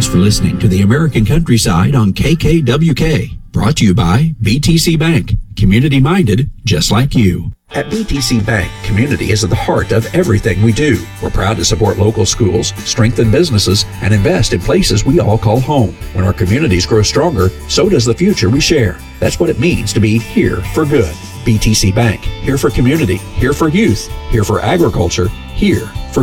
for listening to the American Countryside on KKWK. Brought to you by BTC Bank. Community-minded, just like you. At BTC Bank, community is at the heart of everything we do. We're proud to support local schools, strengthen businesses, and invest in places we all call home. When our communities grow stronger, so does the future we share. That's what it means to be here for good. BTC Bank, here for community, here for youth, here for agriculture, here for